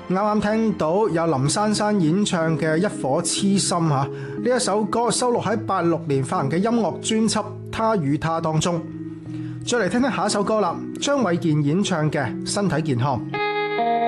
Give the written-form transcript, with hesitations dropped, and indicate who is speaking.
Speaker 1: 啱啱聽到有林珊珊演唱嘅《一顆痴心》呢一首歌收錄喺86年發行嘅音樂專輯《他與她》當中。再嚟聽聽下一首歌啦，張衛健演唱嘅《身體健康》。